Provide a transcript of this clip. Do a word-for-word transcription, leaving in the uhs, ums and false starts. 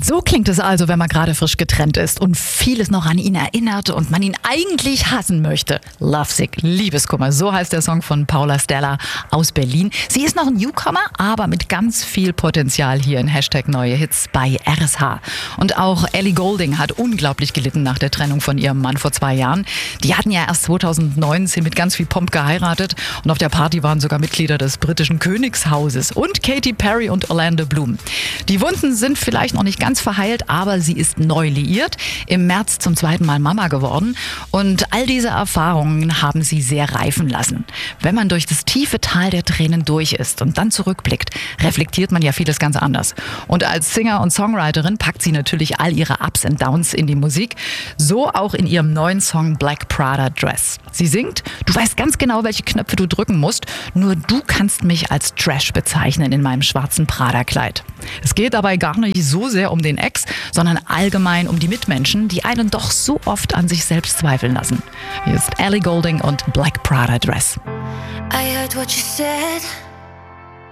So klingt es also, wenn man gerade frisch getrennt ist und vieles noch an ihn erinnert und man ihn eigentlich hassen möchte. Lovesick, Liebeskummer, so heißt der Song von Paula Stella aus Berlin. Sie ist noch ein Newcomer, aber mit ganz viel Potenzial hier in Hashtag Neue Hits bei R S H. Und auch Ellie Goulding hat unglaublich gelitten nach der Trennung von ihrem Mann vor zwei Jahren. Die hatten ja erst zweitausendneunzehn mit ganz viel Pomp geheiratet und auf der Party waren sogar Mitglieder des britischen Königshauses und Katy Perry und Orlando Bloom. Die Wunden sind vielleicht noch nicht ganz verheilt, aber sie ist neu liiert, im März zum zweiten Mal Mama geworden und all diese Erfahrungen haben sie sehr reifen lassen. Wenn man durch das tiefe Tal der Tränen durch ist und dann zurückblickt, reflektiert man ja vieles ganz anders. Und als Singer und Songwriterin packt sie natürlich all ihre Ups und Downs in die Musik, so auch in ihrem neuen Song Black Prada Dress. Sie singt: Du weißt ganz genau, welche Knöpfe du drücken musst, nur du kannst mich als Trash bezeichnen in meinem schwarzen Prada-Kleid. Es geht dabei gar nicht so sehr um den Ex, sondern allgemein um die Mitmenschen, die einen doch so oft an sich selbst zweifeln lassen. Hier ist Ellie Goulding und Black Prada Dress. I heard what you said.